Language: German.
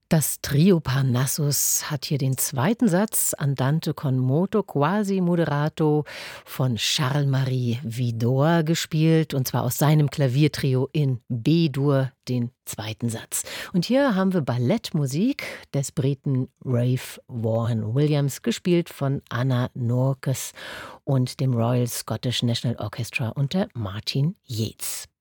Das Trio Parnassus hat hier den zweiten Satz Andante con moto quasi moderato von Charles-Marie Widor gespielt, und zwar aus seinem Klaviertrio in B-Dur, den zweiten Satz. Und hier haben wir Ballettmusik des Briten Ralph Vaughan Williams, gespielt von Anna Noakes und dem Royal Scottish National Orchestra unter Martin Yeats.